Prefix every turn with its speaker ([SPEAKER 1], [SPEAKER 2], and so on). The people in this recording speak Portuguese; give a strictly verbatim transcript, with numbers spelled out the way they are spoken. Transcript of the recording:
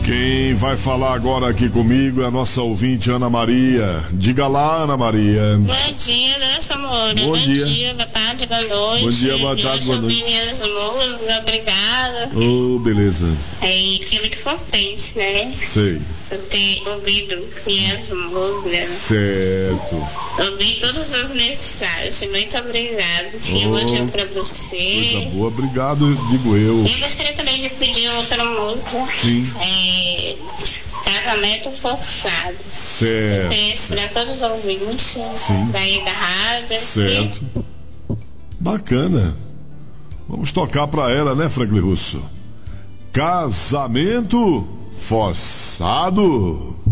[SPEAKER 1] Quem vai falar agora aqui comigo é a nossa ouvinte Ana Maria. Diga lá, Ana Maria.
[SPEAKER 2] Bom dia, né, amor?
[SPEAKER 1] Bom,
[SPEAKER 2] Bom
[SPEAKER 1] dia.
[SPEAKER 2] dia, boa tarde, boa noite.
[SPEAKER 1] Bom dia, boa tarde, boa noite.
[SPEAKER 2] Minhas músicas, obrigada.
[SPEAKER 1] Oh, beleza.
[SPEAKER 2] E fiquei muito contente, né?
[SPEAKER 1] Sei.
[SPEAKER 2] Por ter ouvido minhas músicas.
[SPEAKER 1] Certo.
[SPEAKER 2] Ouvi todas as mensagens. Muito obrigada.
[SPEAKER 1] Oh,
[SPEAKER 2] bom dia pra você.
[SPEAKER 1] Coisa boa, obrigado, digo eu.
[SPEAKER 2] Eu gostaria também de pedir outra música.
[SPEAKER 1] Sim.
[SPEAKER 2] É, Casamento Forçado.
[SPEAKER 1] Certo.
[SPEAKER 2] Esse para todos os ouvintes.
[SPEAKER 1] Sim.
[SPEAKER 2] Daí da rádio.
[SPEAKER 1] Certo. Bacana. Vamos tocar pra ela, né, Franklin Russo? Casamento Forçado.